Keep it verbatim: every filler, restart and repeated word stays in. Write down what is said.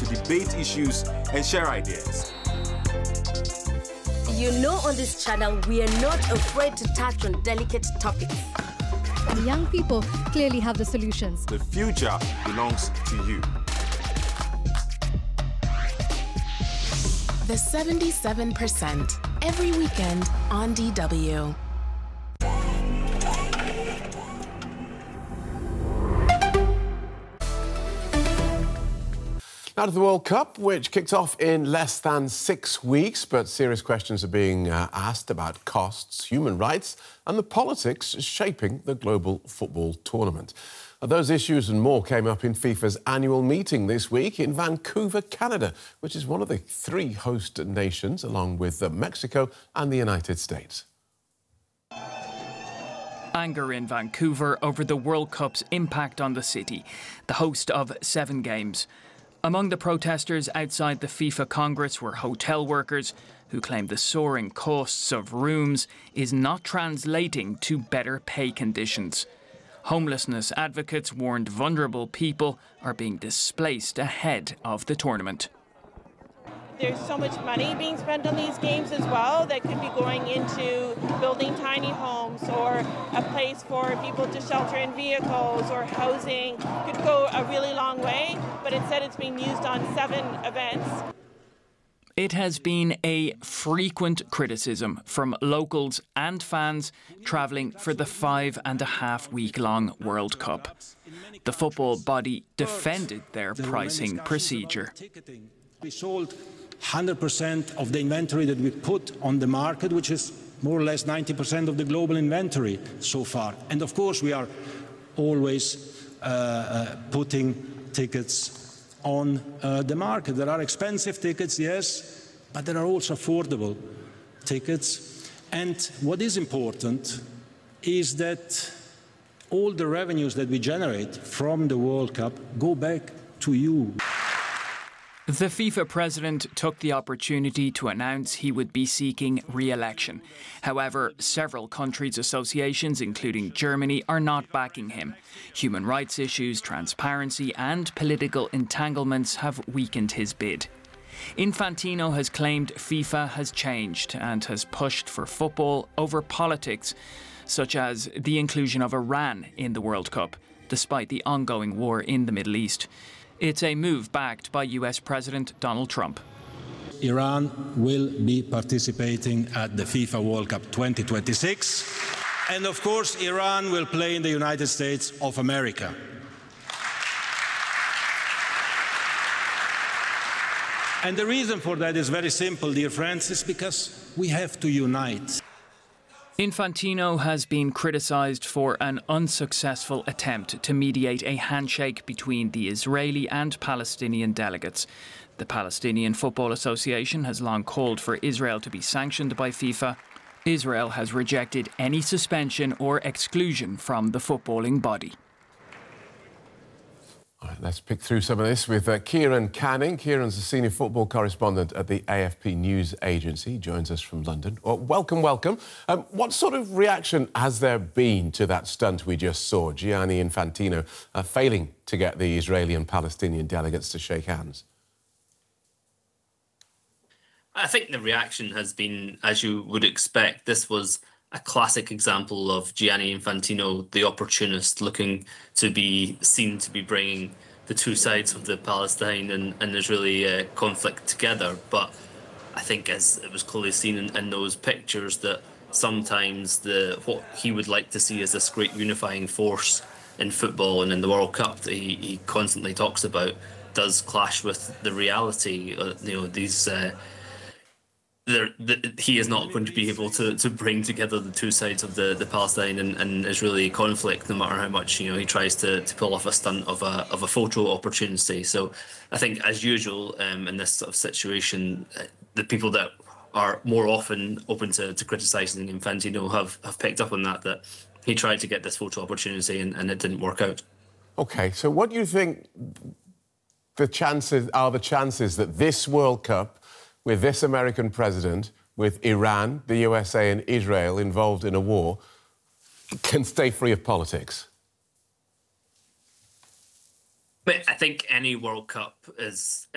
debate issues and share ideas. You know, on this channel, we are not afraid to touch on delicate topics. The young people clearly have the solutions. The future belongs to you. The seventy-seven percent, every weekend on D W. Now to the World Cup, which kicked off in less than six weeks, but serious questions are being uh, asked about costs, human rights and the politics shaping the global football tournament. Uh, those issues and more came up in FIFA's annual meeting this week in Vancouver, Canada, which is one of the three host nations, along with uh, Mexico and the United States. Anger in Vancouver over the World Cup's impact on the city, the host of seven games. Among the protesters outside the FIFA Congress were hotel workers who claimed the soaring costs of rooms is not translating to better pay conditions. Homelessness advocates warned vulnerable people are being displaced ahead of the tournament. There's so much money being spent on these games as well that could be going into building tiny homes or a place for people to shelter in vehicles or housing. Could go a really long way, but instead it's being used on seven events. It has been a frequent criticism from locals and fans travelling for the five and a half week long World Cup. The football body defended their pricing procedure. We sold one hundred percent of the inventory that we put on the market, which is more or less ninety percent of the global inventory so far. And of course, we are always uh, uh, putting tickets on uh, the market. There are expensive tickets, yes, but there are also affordable tickets. And what is important is that all the revenues that we generate from the World Cup go back to you. The FIFA president took the opportunity to announce he would be seeking re-election. However, several countries' associations, including Germany, are not backing him. Human rights issues, transparency and political entanglements have weakened his bid. Infantino has claimed FIFA has changed and has pushed for football over politics, such as the inclusion of Iran in the World Cup, despite the ongoing war in the Middle East. It's a move backed by U S President Donald Trump. Iran will be participating at the FIFA World Cup twenty twenty-six. And of course, Iran will play in the United States of America. And the reason for that is very simple, dear friends, is because we have to unite. Infantino has been criticised for an unsuccessful attempt to mediate a handshake between the Israeli and Palestinian delegates. The Palestinian Football Association has long called for Israel to be sanctioned by FIFA. Israel has rejected any suspension or exclusion from the footballing body. All right, let's pick through some of this with uh, Kieran Canning. Kieran's a senior football correspondent at the A F P News Agency. He joins us from London. Well, welcome, welcome. Um, what sort of reaction has there been to that stunt we just saw, Gianni Infantino uh, failing to get the Israeli and Palestinian delegates to shake hands? I think the reaction has been, as you would expect. This was a classic example of Gianni Infantino, the opportunist, looking to be seen to be bringing the two sides of the Palestine and, and Israeli uh, conflict together. But I think, as it was clearly seen in, in those pictures, that sometimes the what he would like to see as this great unifying force in football and in the World Cup that he, he constantly talks about does clash with the reality. Uh, you know, these. Uh, There, the, he is not going to be able to, to bring together the two sides of the, the Palestine and, and Israeli conflict, no matter how much you know he tries to, to pull off a stunt of a of a photo opportunity. So I think, as usual, um, in this sort of situation, uh, the people that are more often open to, to criticising Infantino have, have picked up on that, that he tried to get this photo opportunity and, and it didn't work out. OK, so what do you think the chances are the chances that this World Cup, with this American president, with Iran, the U S A and Israel involved in a war, can stay free of politics? But I think any World Cup is